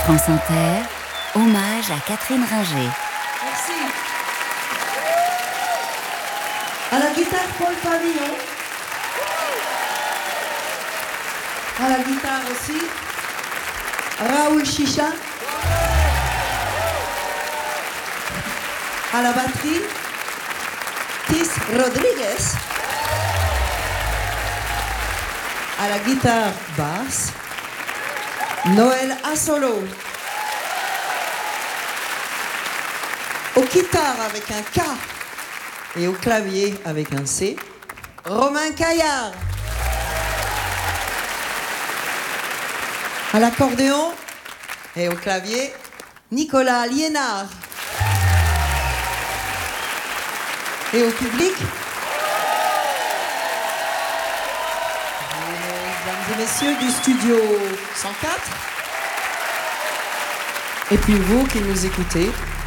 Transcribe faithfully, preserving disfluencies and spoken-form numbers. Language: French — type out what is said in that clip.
France Inter, hommage à Catherine Ringer. Merci. À la guitare, Paul Pavillon. À la guitare aussi, Raoul Chicha. À la batterie, Tis Rodriguez. À la guitare basse, Noël Assolo. Aux guitares avec un K et au clavier avec un C, Romain Caillard. À l'accordéon et au clavier, Nicolas Liénard. Et au public, mesdames et messieurs du studio cent quatre, et puis vous qui nous écoutez,